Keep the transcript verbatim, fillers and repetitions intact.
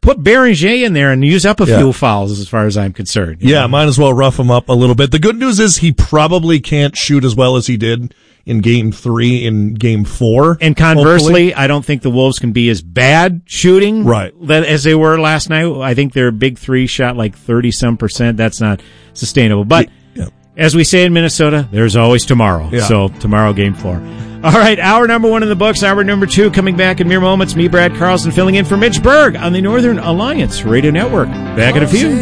put Bérenger in there and use up a Yeah. few fouls as far as I'm concerned. Yeah, know? might as well rough him up a little bit. The good news is he probably can't shoot as well as he did in game three, in game four. And conversely, hopefully. I don't think the Wolves can be as bad shooting Right. that, as they were last night. I think their big three shot like thirty-some percent. That's not sustainable. But Yeah. as we say in Minnesota, there's always tomorrow. Yeah. So tomorrow, game four. All right, hour number one in the books. Hour number two coming back in mere moments. Me, Brad Carlson, filling in for Mitch Berg on the Northern Alliance Radio Network. Back in a few.